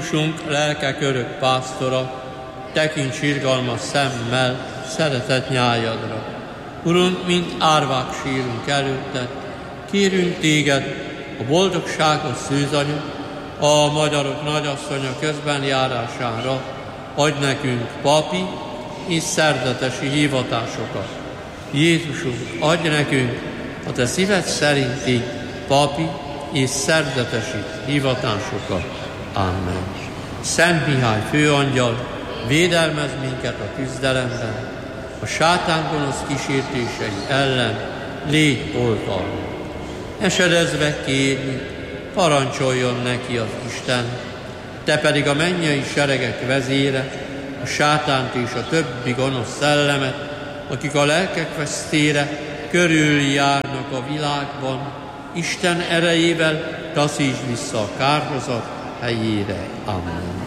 Jézusunk, lelkek örök pásztora, tekints irgalmas szemmel szeretett nyájadra. Urunk, mint árvák sírunk előtted, kérünk téged, a boldogságos szűzanya, a magyarok nagyasszonya közben járására, adj nekünk papi és szerdetesi hivatásokat. Jézusunk, adj nekünk a te szíved szerinti papi és szerdetesi hivatásokat. Amen. Szent Mihály főangyal, védelmezz minket a küzdelemben, a sátán gonosz kísértései ellen légy oltalmunk. Esedezve kérjük, parancsoljon neki az Isten, te pedig a mennyei seregek vezére, a sátánt és a többi gonosz szellemet, akik a lelkek vesztére körüljárnak a világban, Isten erejével taszítsd vissza a kárhozat helyére. Amen.